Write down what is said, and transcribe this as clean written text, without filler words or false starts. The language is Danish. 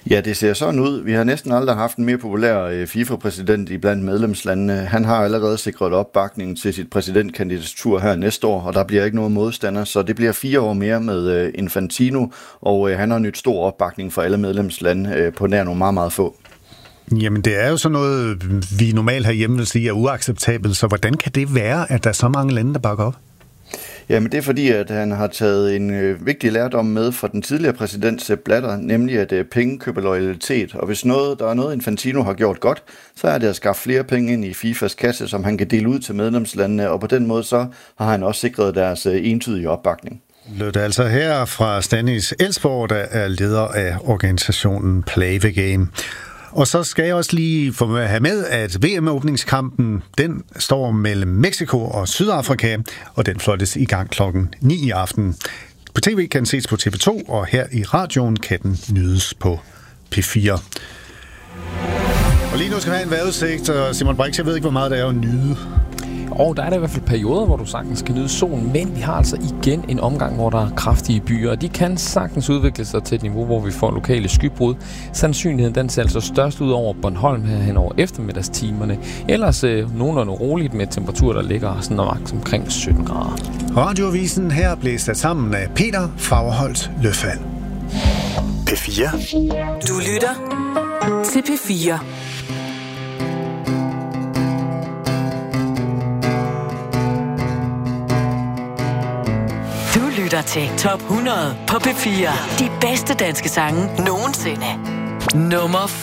Ja, det ser sådan ud. Vi har næsten aldrig haft en mere populær FIFA-præsident i blandt medlemslandene. Han har allerede sikret opbakning til sit præsidentkandidatur her næste år, og der bliver ikke nogen modstander, så det bliver 4 år mere med Infantino, og han har nyt stor opbakning for alle medlemslande på nær nogle meget, meget få. Jamen, det er jo sådan noget, vi normalt herhjemme vil sige er uacceptabelt, så hvordan kan det være, at der er så mange lande, der bakker op? Jamen det er fordi, at han har taget en vigtig lærdom med fra den tidligere præsident Sepp Blatter, nemlig at penge køber loyalitet. Og hvis der er noget Infantino har gjort godt, så er det at skaffe flere penge ind i FIFAs kasse, som han kan dele ud til medlemslandene, og på den måde så har han også sikret deres entydige opbakning. Lød det altså her fra Stanis Elsborg, der er leder af organisationen Play the Game. Og så skal jeg også lige få have med, at VM-åbningskampen, den står mellem Mexico og Sydafrika, og den fløjtes i gang 9 i aften. På tv kan den ses på TV2, og her i radioen kan den nydes på P4. Og lige nu skal vi have en vejrudsigt, og Simon Brix, jeg ved ikke, hvor meget det er at nyde. Og der er der i hvert fald perioder, hvor du sagtens kan nyde solen, men vi har altså igen en omgang, hvor der er kraftige byer, og de kan sagtens udvikle sig til et niveau, hvor vi får lokale skybrud. Sandsynligheden den ser altså størst ud over Bornholm her hen over eftermiddagstimerne. Ellers nogenlunde roligt med temperaturer, der ligger sådan omkring 17 grader. Radioavisen her blev sat sammen af Peter Fagerholt Løfald. P4. Du lytter til P4. Du lytter til Top 100 på P4. De bedste danske sange nogensinde. Nummer